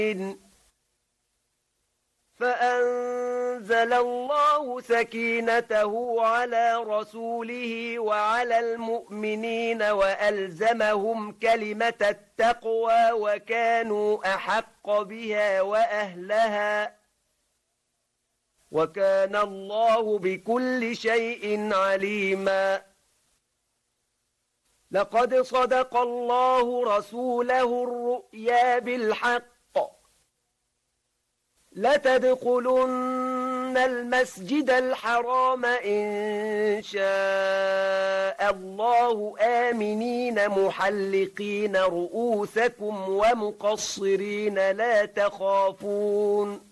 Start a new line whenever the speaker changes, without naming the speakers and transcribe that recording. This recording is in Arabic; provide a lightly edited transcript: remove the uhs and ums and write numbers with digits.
فأنزل الله سكينته على رسوله وعلى المؤمنين وألزمهم كلمة التقوى وكانوا أحق بها وأهلها وكان الله بكل شيء عليما. لقد صدق الله رسوله الرؤيا بالحق لتدخلن المسجد الحرام إن شاء الله آمنين محلقين رؤوسكم ومقصرين لا تخافون